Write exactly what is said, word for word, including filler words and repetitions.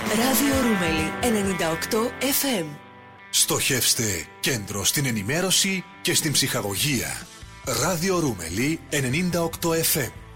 Ράδιο Ρούμελι ενενήντα οκτώ εφ εμ. Στοχεύστε κέντρο στην ενημέρωση και στην ψυχαγωγία. Ράδιο Ρούμελι ενενήντα οκτώ εφ εμ.